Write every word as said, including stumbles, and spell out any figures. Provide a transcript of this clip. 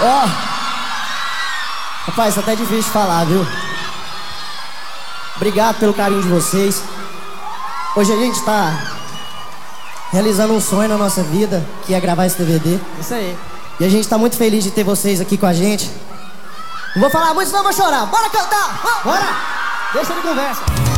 Ó, rapaz, isso até é difícil de falar, viu? Obrigado pelo carinho de vocês. Hoje a gente tá realizando um sonho na nossa vida, que é gravar esse D V D. Isso aí. E a gente tá muito feliz de ter vocês aqui com a gente. Não vou falar muito, senão eu vou chorar. Bora cantar! Bora! Deixa de conversa.